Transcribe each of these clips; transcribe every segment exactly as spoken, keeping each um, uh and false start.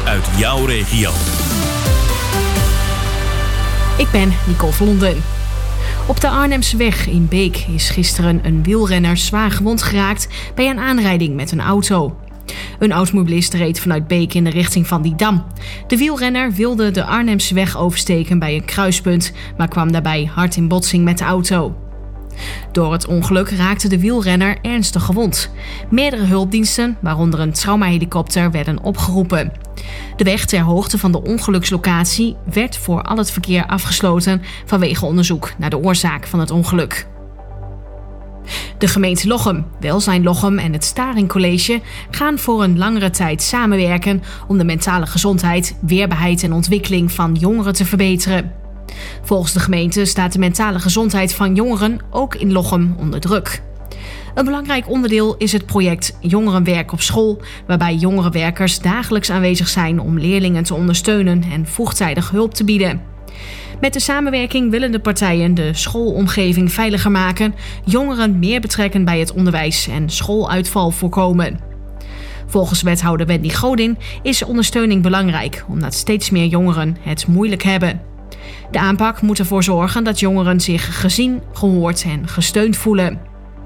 uit jouw regio. Ik ben Nicole Vlonden. Op de Arnhemseweg in Beek is gisteren een wielrenner zwaar gewond geraakt bij een aanrijding met een auto. Een automobilist reed vanuit Beek in de richting van Didam. De wielrenner wilde de Arnhemseweg oversteken bij een kruispunt, maar kwam daarbij hard in botsing met de auto. Door het ongeluk raakte de wielrenner ernstig gewond. Meerdere hulpdiensten, waaronder een traumahelikopter, werden opgeroepen. De weg ter hoogte van de ongelukslocatie werd voor al het verkeer afgesloten vanwege onderzoek naar de oorzaak van het ongeluk. De gemeente Lochem, Welzijn Lochem en het Staring College gaan voor een langere tijd samenwerken om de mentale gezondheid, weerbaarheid en ontwikkeling van jongeren te verbeteren. Volgens de gemeente staat de mentale gezondheid van jongeren ook in Lochem onder druk. Een belangrijk onderdeel is het project Jongerenwerk op school, waarbij jongerenwerkers dagelijks aanwezig zijn om leerlingen te ondersteunen en vroegtijdig hulp te bieden. Met de samenwerking willen de partijen de schoolomgeving veiliger maken, jongeren meer betrekken bij het onderwijs en schooluitval voorkomen. Volgens wethouder Wendy Godin is ondersteuning belangrijk, omdat steeds meer jongeren het moeilijk hebben. De aanpak moet ervoor zorgen dat jongeren zich gezien, gehoord en gesteund voelen.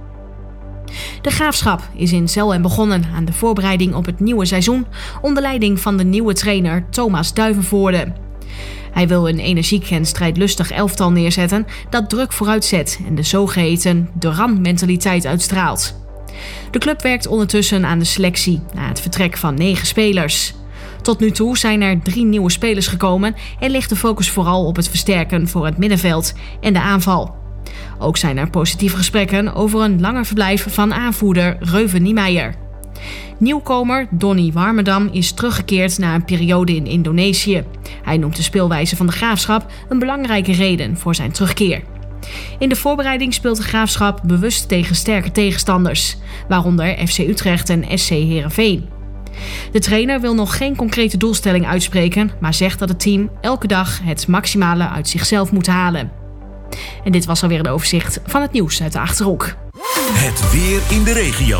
De Graafschap is in Zelhem begonnen aan de voorbereiding op het nieuwe seizoen onder leiding van de nieuwe trainer Thomas Duivenvoorde. Hij wil een energiek en strijdlustig elftal neerzetten dat druk vooruitzet en de zogeheten Duran-mentaliteit uitstraalt. De club werkt ondertussen aan de selectie na het vertrek van negen spelers. Tot nu toe zijn er drie nieuwe spelers gekomen en ligt de focus vooral op het versterken voor het middenveld en de aanval. Ook zijn er positieve gesprekken over een langer verblijf van aanvoerder Reuven Niemeyer. Nieuwkomer Donny Warmerdam is teruggekeerd na een periode in Indonesië. Hij noemt de speelwijze van de Graafschap een belangrijke reden voor zijn terugkeer. In de voorbereiding speelt de Graafschap bewust tegen sterke tegenstanders, waaronder F C Utrecht en S C Heerenveen. De trainer wil nog geen concrete doelstelling uitspreken, maar zegt dat het team elke dag het maximale uit zichzelf moet halen. En dit was alweer een overzicht van het nieuws uit de Achterhoek. Het weer in de regio.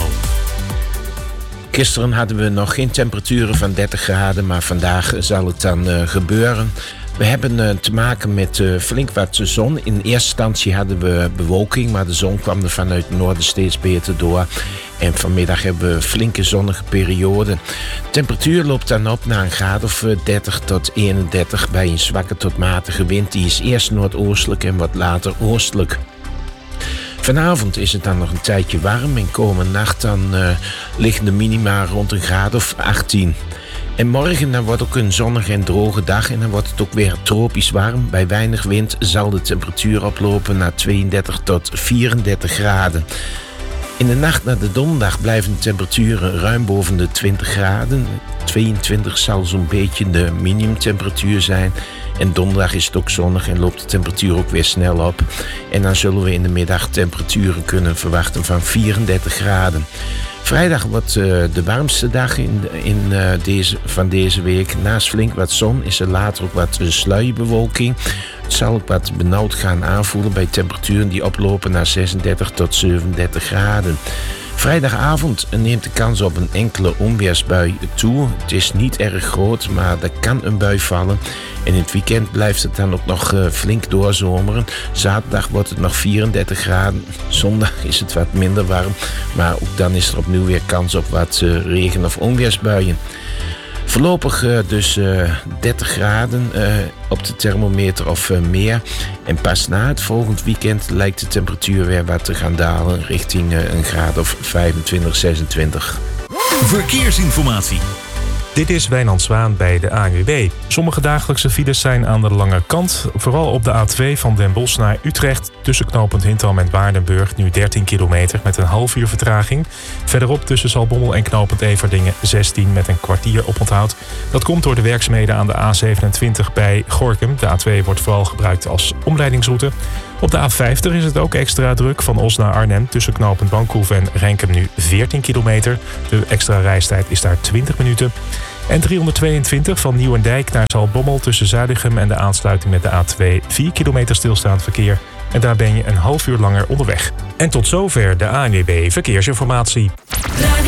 Gisteren hadden we nog geen temperaturen van dertig graden, maar vandaag zal het dan uh, gebeuren. We hebben uh, te maken met uh, flink wat zon. In eerste instantie hadden we bewolking, maar de zon kwam er vanuit het noorden steeds beter door. En vanmiddag hebben we flinke zonnige perioden. De temperatuur loopt dan op naar een graad of dertig tot eenendertig bij een zwakke tot matige wind. Die is eerst noordoostelijk en wat later oostelijk. Vanavond is het dan nog een tijdje warm en komende nacht dan uh, liggen de minima rond een graad of achttien. En morgen dan wordt ook een zonnige en droge dag en dan wordt het ook weer tropisch warm. Bij weinig wind zal de temperatuur oplopen naar tweeëndertig tot vierendertig graden. In de nacht naar de donderdag blijven de temperaturen ruim boven de twintig graden. tweeëntwintig zal zo'n beetje de minimumtemperatuur zijn. En donderdag is het ook zonnig en loopt de temperatuur ook weer snel op. En dan zullen we in de middag temperaturen kunnen verwachten van vierendertig graden. Vrijdag wordt uh, de warmste dag in, in, uh, deze, van deze week. Naast flink wat zon is er later ook wat uh, sluierbewolking. Het zal ook wat benauwd gaan aanvoelen bij temperaturen die oplopen naar zesendertig tot zevenendertig graden. Vrijdagavond neemt de kans op een enkele onweersbui toe. Het is niet erg groot, maar er kan een bui vallen. En in het weekend blijft het dan ook nog uh, flink doorzomeren. Zaterdag wordt het nog vierendertig graden. Zondag is het wat minder warm. Maar ook dan is er opnieuw weer kans op wat uh, regen- of onweersbuien. Voorlopig uh, dus uh, dertig graden uh, op de thermometer of uh, meer. En pas na het volgend weekend lijkt de temperatuur weer wat te gaan dalen richting uh, een graad of vijfentwintig, zesentwintig. Verkeersinformatie. Dit is Wijnand Zwaan bij de A N W B. Sommige dagelijkse files zijn aan de lange kant. Vooral op de A twee van Den Bosch naar Utrecht. Tussen knooppunt Hintham en Waardenburg nu dertien kilometer met een half uur vertraging. Verderop tussen Zaltbommel en knooppunt Everdingen zestien met een kwartier oponthoud. Dat komt door de werkzaamheden aan de A zevenentwintig bij Gorinchem. De A twee wordt vooral gebruikt als omleidingsroute. Op de A vijftig is het ook extra druk van Os naar Arnhem. Tussen knooppunt Bankhoef en Renkum nu veertien kilometer. De extra reistijd is daar twintig minuten. En driehonderdtweeëntwintig van Nieuwendijk naar Zaltbommel tussen Zuilichem en de aansluiting met de A twee. vier kilometer stilstaand verkeer. En daar ben je een half uur langer onderweg. En tot zover de A N W B Verkeersinformatie.